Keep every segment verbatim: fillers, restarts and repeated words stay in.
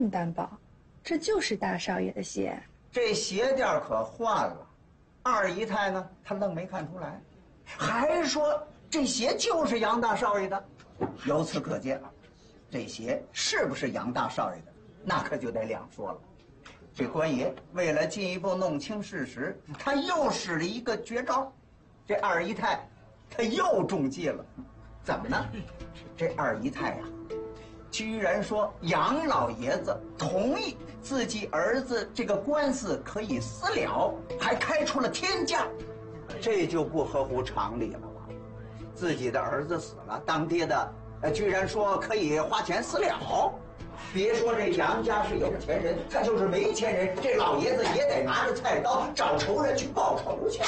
你担保，这就是大少爷的鞋。 这鞋垫可换了，二姨太呢，她愣没看出来，还说这鞋就是杨大少爷的。由此可见，这鞋是不是杨大少爷的，那可就得两说了。这官爷为了进一步弄清事实，他又使了一个绝招。这二姨太，她又中计了。怎么呢？这二姨太呀、啊，居然说杨老爷子同意自己儿子这个官司可以私了，还开出了天价，这就不合乎常理了吧？自己的儿子死了，当爹的呃，居然说可以花钱私了。别说这杨家是有钱人，他就是没钱人，这老爷子也得拿着菜刀找仇人去报仇去。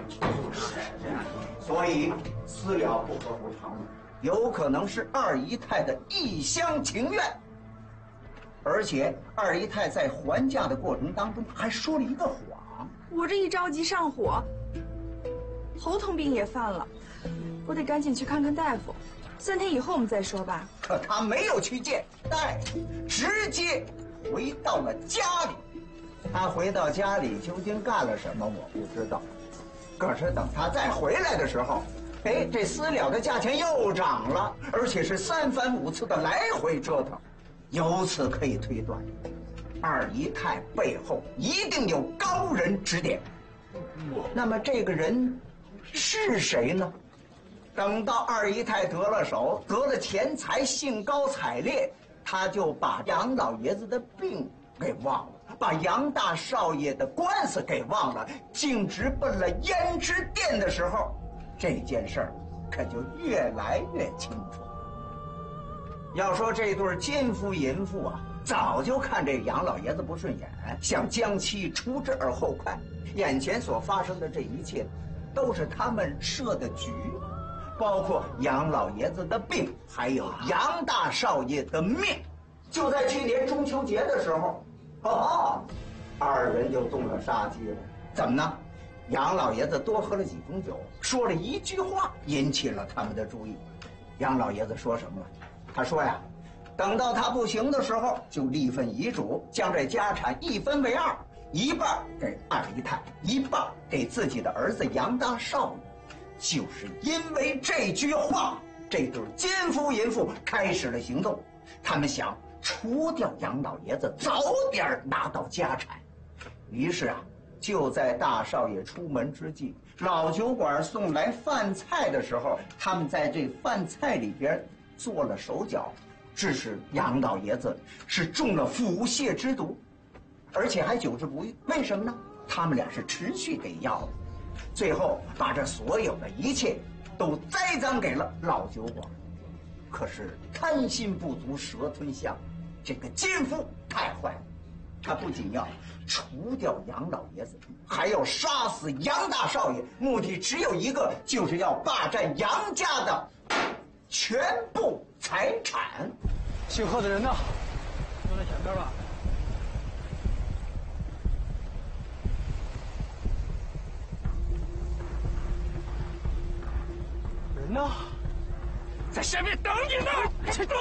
所以私了不合乎常理，有可能是二姨太的一厢情愿。而且二姨太在还价的过程当中还说了一个谎。 我这一着急上火，头疼病也犯了，我得赶紧去看看大夫。三天以后我们再说吧。 可他没有去见大夫，直接回到了家里。他回到家里究竟干了什么，我不知道。可是等他再回来的时候，哎，这私了的价钱又涨了，而且是三番五次的来回折腾。由此可以推断，二姨太背后一定有高人指点。那么这个人是谁呢？等到二姨太得了手，得了钱财，兴高采烈，他就把杨老爷子的病给忘了，把杨大少爷的官司给忘了，径直奔了胭脂店的时候，这件事儿可就越来越清楚。要说这对奸夫淫妇啊，早就看这杨老爷子不顺眼，想将其除之而后快。眼前所发生的这一切，都是他们设的局。包括杨老爷子的病，还有杨大少爷的命。就在去年中秋节的时候，哦，二人就动了杀机了。怎么呢？杨老爷子多喝了几盅酒，说了一句话，引起了他们的注意。杨老爷子说什么了？他说呀，等到他不行的时候，就立份遗嘱，将这家产一分为二，一半给二姨太，一半给自己的儿子杨大少爷。就是因为这句话，这对奸夫淫妇开始了行动。他们想除掉杨老爷子，早点拿到家产。于是啊，就在大少爷出门之际，老酒馆送来饭菜的时候，他们在这饭菜里边做了手脚，致使杨老爷子是中了腹泻之毒，而且还久治不愈。为什么呢？他们俩是持续给药的。最后把这所有的一切都栽赃给了老酒馆。可是贪心不足蛇吞象，这个奸夫太坏了，他不仅要除掉杨老爷子，还要杀死杨大少爷，目的只有一个，就是要霸占杨家的全部财产。 姓贺的人呢？就在前边吧。人呢？ 在下面等你呢！快住！